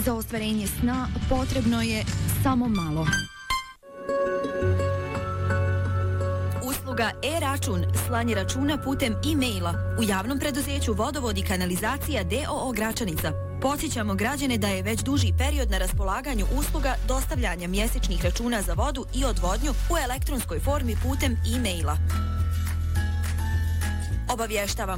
Za ostvarenje sna potrebno je samo malo. Usluga e-račun, slanje računa putem e-maila u javnom preduzeću Vodovod i kanalizacija d.o.o. Gračanica. Podsjećamo građane da je već duži period na raspolaganju usluga dostavljanja mjesečnih računa za vodu i odvodnju u elektronskoj formi putem e-maila. Obavještavamo